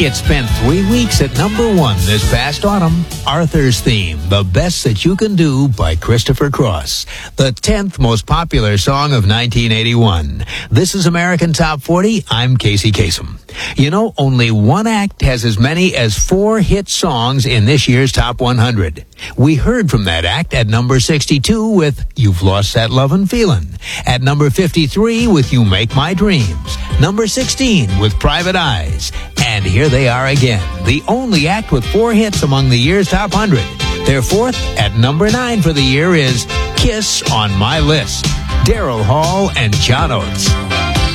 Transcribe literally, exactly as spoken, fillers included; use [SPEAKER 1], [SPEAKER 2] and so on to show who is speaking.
[SPEAKER 1] It spent three weeks at number one this past autumn. Arthur's Theme, The Best That You Can Do by Christopher Cross, the tenth most popular song of nineteen eighty-one. This is American Top forty. I'm Casey Kasem. You know, only one act has as many as four hit songs in this year's Top one hundred. We heard from that act at number sixty-two with You've Lost That Lovin' Feelin'. At number fifty-three with You Make My Dreams. Number sixteen with Private Eyes. And here they are again, the only act with four hits among the year's Top one hundred. Their fourth, at number nine for the year, is Kiss on My List. Daryl Hall and John Oates.